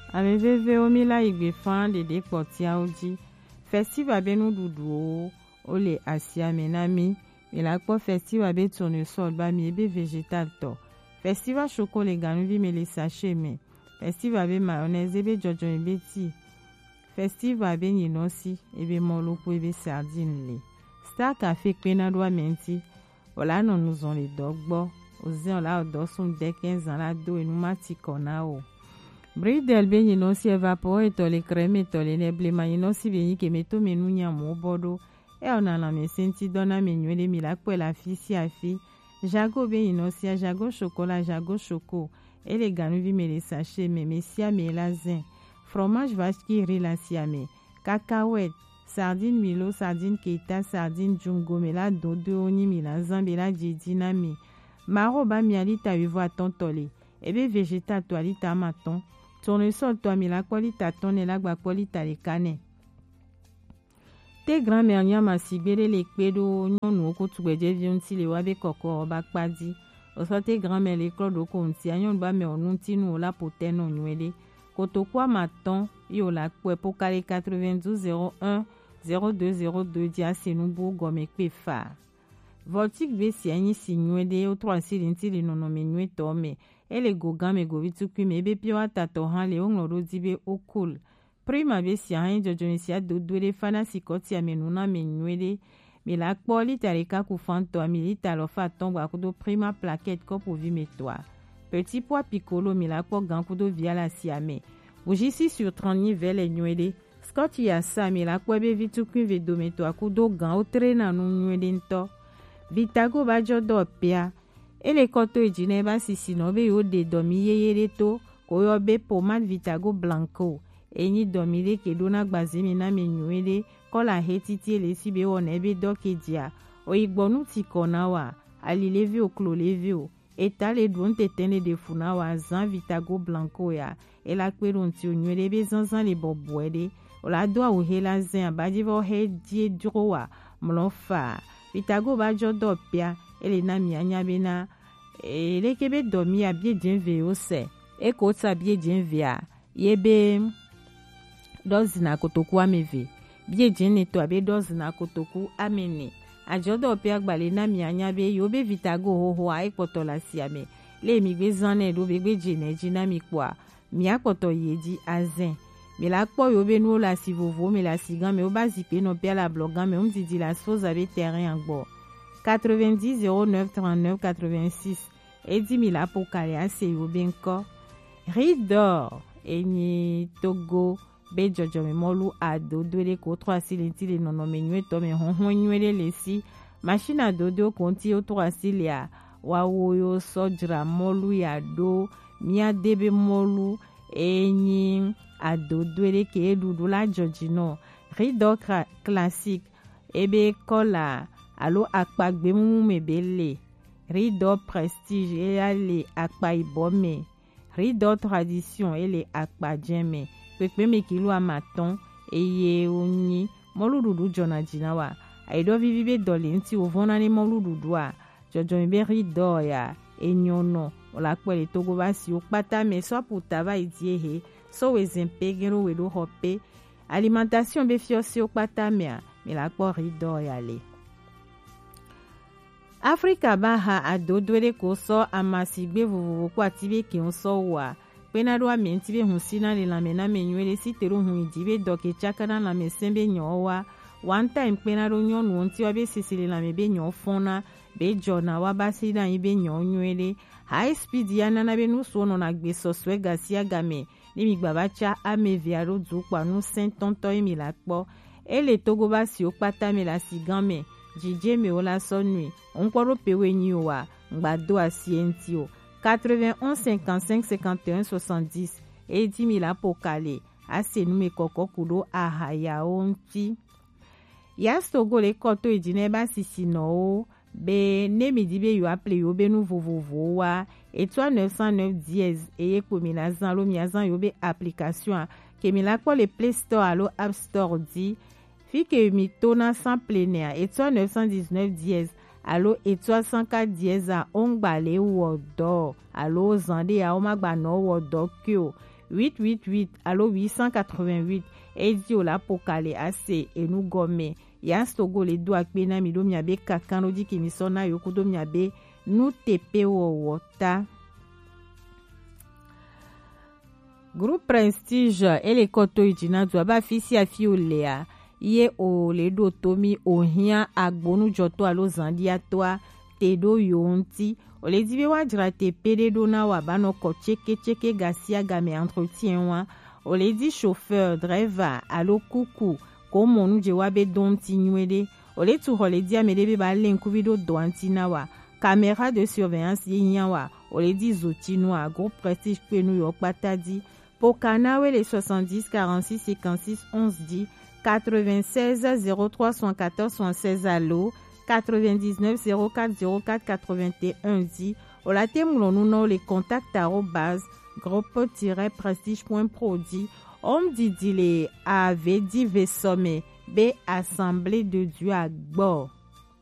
Ameveve omila igbe fan dede kpotia oji. Festival be nududu o le asiame nami. Milakpo festival be tournesol ba mi ebe végétal to. Festival choco le ganuvi me le sachet me. Festival be mayonnaise ebe jojo ebe ti. Festival be nyinosi ebe moloku ebe sardine le. Star Café pena doa menti. Ola non nous on les dogbo. Ozi on la odosun de 15 ans la do enumati kona o. Bridel be nyinosi evapor etole creme etole neble ma nyinosi be nyike meto menu nyamo bodo. E onana me senti dona menywele milakwe la fi si afi. Jago be nyinosi a jago chocolat jago choco. E le ganuvi me le sachet me mesia me la zin. Fromage vache qui rit la siame. Cacahuète. Sardine Milo, sardine Keita, sardine Jungo, me la dodo oni mi la zambe la djedina mi. Maro ba mi alita uvo a ton tole. Ebe végétal to alita maton. Tournesol to mi la kwalita ton e la gba kwalita le kane. Te grand-mère nyama sibere le kpedo nyonu oko tugbeje vionti le wabe koko oba kpadi. Oso te grand-mère le klodo konti anyon ba me onunti nu ola poteno nywele. Kotokwa maton yo la kwe pokale 92 01 0202 dia senubu gome kpe fa. Voltique be si anyi si nywede o 3 silinti le nono me nywe tome. Ele gogan me govitu kwi me ebe pio atato han le ongloro dibe okul. Prima be si anyi jojo me si adodwele fana si koti ya menuna me nywede. Me la kpo litareka kufanto amilita lofa tombo akudo prima plaquette kopo vi me toa. Petit pois piccolo me la kpo gankudo via la siame. Ujisi sur 30 vele nywede. Scott ya sa me la kpo be vitu kwi ve dometo akudo gan o trena nu nywede nto. Vitago ba jodo pia. Ele koto ejine ba sisi no be yo de domi yeyere to. Koyo be pomade Vitago blanco. Enyi domi le kedona gbazemi na me nywede. Kola hetiti ele si be won ebe doke dia. O igbonu ti kona wa. Ali levi o klo levi o. Eta le duon tetene de funa wa zan Vitago blanco ya. Ela kweron ti o nywede be zanzan le bobwede. O la doa o hela zen abadi vo he die duro wa. Mlon fa. Vitago ba jodo pia. Ele na mi anya be na. Ele kebe domi a bie djenve o se. E kota bie djenve a. Yebe dozi na kotoku ameve. Bie djenne to abe dozi na kotoku amene. Ajodo pia gbale na mi anya be yobe Vitago ho a ekpoto la siame. Le mi gbe zanne do be gbe djenne jina mi kwa. Mi akpoto yedi azen. Me la kpo yobe nou la si vovo me la sigan me oba zipe no pia la blogan me omdidi la soz abe terrain angbo. 90 09 39 86. Edi mi la pokale ase yobe nko. Ridor enyi Togo be jojo me molu ado dwele ko 3 silinti le nono me nywe to me honhon nywele le si. Machine a dodo konti o 3 silia. Wawoyo sojra molu ya do. Mia debe molu enyi adodwele ke edudu la jojino. Ridor classique ebe kola alo akpa gbemu mebele. Ridor prestige ele akpa ibome. Ridor tradition ele akpa jeme. Pekpe me kilo amaton eye onyi molududu jona jinawa. Aido vivibe dole nti ovona ne molududu a. Jojo mbe ridor ya enyono. Ola kwele Togo basi okpata me so puta va idiehe. So wezempe gero wedo hope. Alimentation be fiosi okpata mea. Me la kpo ridor ya le. Afrika baha adodwele ko so amasigbe vovovo kwa tibe ki on so wa. Pena doa mentibe hunsina le lamena menywele si teru hun idibe doke chakana la mesembe nyowa. One time pena do nyon wonti wa be sisile la mebe nyon fona. Be jona wa basi na ibe nyon nywele. High speed yana na be nou sono na gbe soswe gasia game. Ni mi gbabacha ame viaro dzukwa nou sentonto imi la kpo. Ele Togo basi okpata me la sigame. Jije me ola sonui. Onkoro pewe nyi wa. Ngbado asienti o. 91 55 51 70. Edi mi la pokale. Ase nume koko kudo ahaya onti. Yas Togo le koto edine ba sisi no o. Be ne mi dibe yo aple yo be nou vovovo wa. Etwa 909 diez. Eye komi la zan lo mi azan yo be application. Kemi la kwa le Play Store alo App Store di. Fi ke mi tona sans plénaire. Etwa 919 diez. Alo etwa 104 diez a ongbale wodo. Alo zande a omagba no wodo kyo. 888 allo 888 edi o la pokale ase enu gome ya stogo le do akpe na mi do mi abe kakano di ki mi sona yoku do mi abe nu tepe wo wota. Groupe Prestige ele koto ijina do aba fisi afi olea ye o le do tomi ohia agbonu joto alo zandi atoa tedo yonti o le dibe wajra tepe de do na wa bano ko cheke gasia game entretien wa o le di chauffeur driver alo kuku ko monu je wabe donti nwede o le tu ho le di amede be ba lenku video doanti na wa caméra de surveillance ye wa o le di zoti noa Groupe Prestige pe New York patadi Pokanawe les 70 46 56 11 10 96 03 114 76 allo 99 04 04 81 10 au la témoin les contacts groupe-prestige.prodi homme didile avait dit vesome b assemblée de Dieu à bord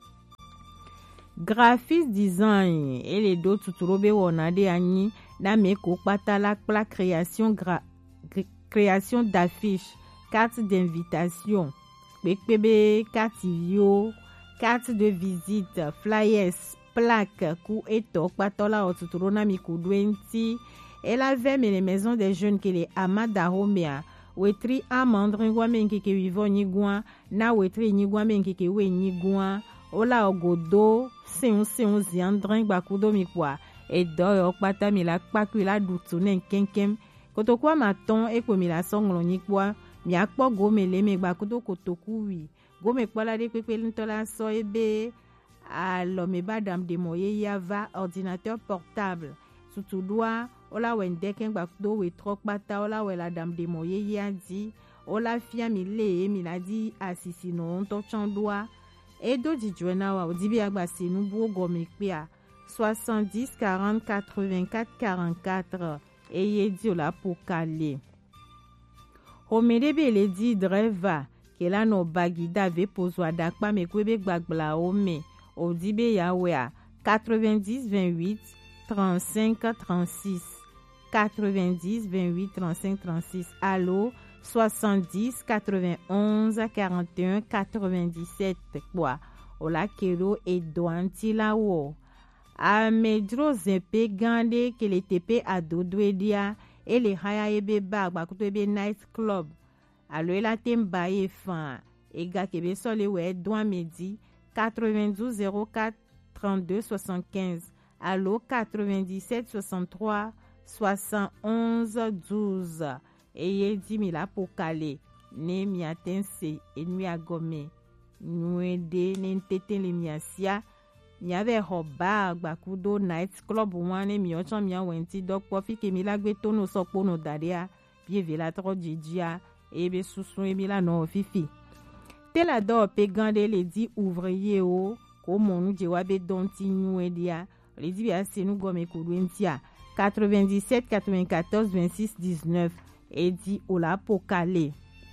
graphiste design et les deux tuturobe wonade ani na meko patala la création création d'affiches carte d'invitation pekpebe carte video carte de visite flyers plaques ku eto patola otuturo na mikudwenti elle avait les maisons des jeunes que les amada homea wetri amandre ngwa menke ke vivo nyigwa na wetri nyigwa menke ke we nyigwa ola ogodo seun ziandrin bakudo mikwa edo okpata mi la kpaku la dutu nen kenkem kotokwa maton ekpo mi la songlo nyikwa mi akpo gomele me bakudo kotoku wi gome kpala de pepe ntola so ebe alo me badam de moye yava ordinateur portable surtout doa ola wendeken bakudo we trok pata ola we la dam de moye yadi ola fia mi le mi la di asisi no to chandwa edo di jona wa odibi agba senu bo gome pia 70 40 84 44 eye di ola pokale homedebe le di driver ke la no bagida ve pozwa dakpa me kwebe gbagbla ome odibe yawe 90 28 35 36 90 28 35 36 allo 70 91 41 97 kwa ola kero edouanti la wo a medro zepe gande ke le tepe adodwedia ele haya ebe bagba kuto ebe night club allo ela temba e fan ega kebe sole we douan medi 92 04 32 75 allo 97 63 71 12 eye di mi la pokale ne mi atense enui agome nwede ne ntete le mi asia mi ave hoba agbakudo night club wane mi ochan mi awenti dokpo fi ke mi la gbe tono sopo no daria bieve la tro jijia ebe susun emi la no fifi tela do pe gande le di ouvrier o ko monu je wabe donti nwedia le di bia senu gome kudwentia 97 94 26 19 edi ola pokale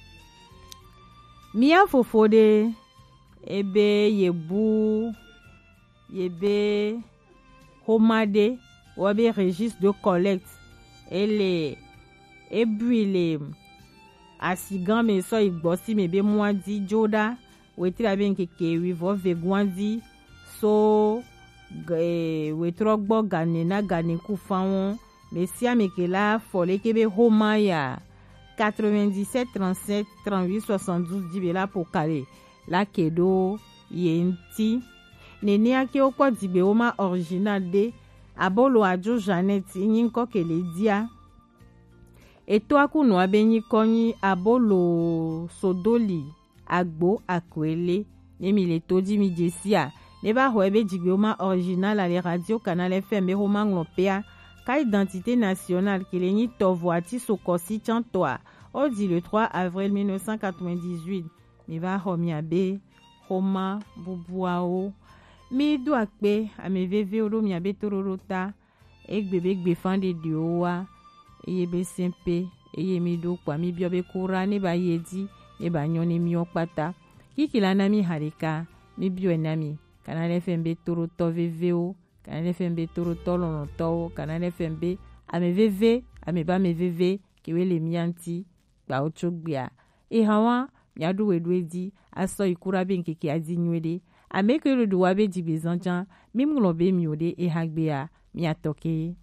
mia fofode ebe yebu yebe homade wabe registre de collecte ele ebuile asigan me so igbosi me be mwadi joda wetira be nkeke wivo vegwandi so wetrogbo gane na gane ku fawon Messi Amekela Fole Kebe Homaya 97 37 38 72 dibela pokale la kedo yenti nene ake okwa dibe oma original de abolo ajo Janet nyinko kele dia eto akuno abenyi konyi abolo sodoli agbo akwele nemi le todi mi jesia neba ho ebe dibe oma original à les radio canal FM e Roma Nglopea ka identité nationale qui l'eni tovoati sokosi chantoa au dit le 3 avril 1998 mi va homiabe Roma bubuao mi do akpe ameveve olo mi abe tororota egbebe fande diowa eyebe sempe eyemi do kwa mi biobe kura ne ba yedi e ba nyone mi okpata kikila na mi harika mi bio enami Canal FMB toroto veveo Canal FMB toro tolo no to Canal FMB ame veve ame ba me veve kewe le mianti ba ochogbia e hawa miadu wedwedi aso ikura be nkeke adi nywede ameke le duwa be di bezanja mimlo be miode e hagbea miatoke